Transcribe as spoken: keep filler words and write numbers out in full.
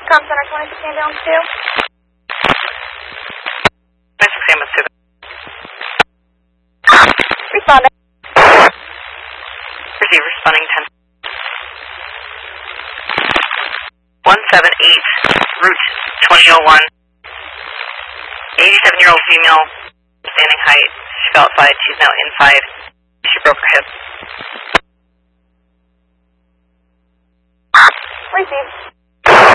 Com Center twenty-six ambulance two. twenty-six ambulance two. Responding. Receive responding ten. one seven eight, route twenty oh one. eighty-seven-year-old female, standing height. She fell outside. She's now inside. She broke her hip. Receive.